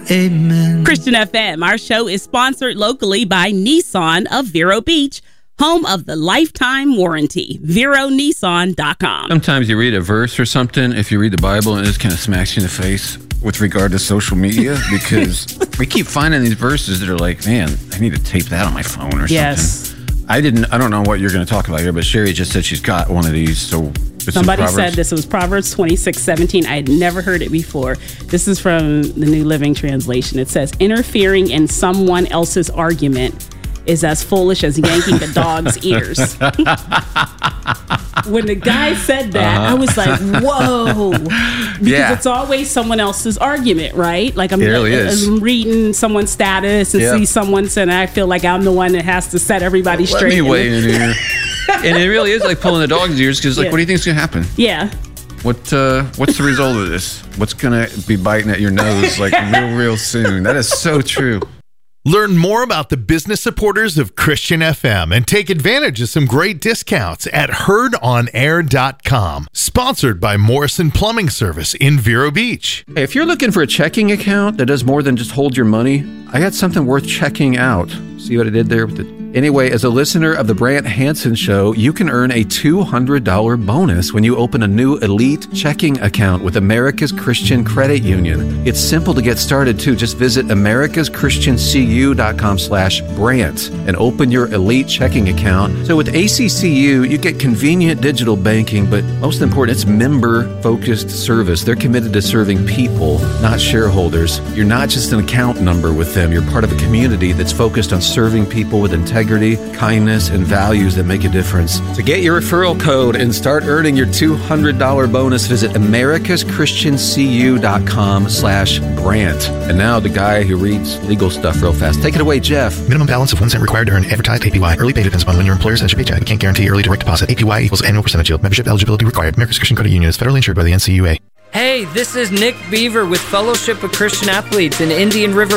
Amen. Christian FM, our show is sponsored locally by Nissan of Vero Beach, home of the lifetime warranty. VeroNissan.com. Sometimes you read a verse or something, if you read the Bible, and it just kind of smacks you in the face with regard to social media, because we keep finding these verses that are like, man, I need to tape that on my phone or something. I don't know what you're going to talk about here, but Sherry just said she's got one of these. So somebody said this was Proverbs 26:17. I had never heard it before. This is from the New Living Translation. It says, interfering in someone else's argument is as foolish as yanking the dog's ears. When the guy said that, I was like, whoa. Because it's always someone else's argument, right? Like I'm reading someone's status and see someone saying, I feel like I'm the one that has to set everybody straight. Let me weigh in here. And it really is like pulling the dog's ears, because what do you think is going to happen? Yeah. What's the result of this? What's going to be biting at your nose like real soon? That is so true. Learn more about the business supporters of Christian FM and take advantage of some great discounts at heardonair.com. Sponsored by Morrison Plumbing Service in Vero Beach. Hey, if you're looking for a checking account that does more than just hold your money, I got something worth checking out. See what I did there with the... Anyway, as a listener of the Brant Hansen Show, you can earn a $200 bonus when you open a new elite checking account with America's Christian Credit Union. It's simple to get started, too. Just visit americaschristiancu.com/Brant and open your elite checking account. So with ACCU, you get convenient digital banking, but most important, it's member-focused service. They're committed to serving people, not shareholders. You're not just an account number with them. You're part of a community that's focused on serving people with integrity, kindness, and values that make a difference. To get your referral code and start earning your $200 bonus, visit americaschristiancu.com/Brant. And now the guy who reads legal stuff real fast. Take it away, Jeff. Minimum balance of 1 cent required to earn advertised APY. Early pay depends upon when your employer sends your paycheck. Can't guarantee early direct deposit. APY equals annual percentage yield. Membership eligibility required. America's Christian Credit Union is federally insured by the NCUA. Hey, this is Nick Beaver with Fellowship of Christian Athletes in Indian River,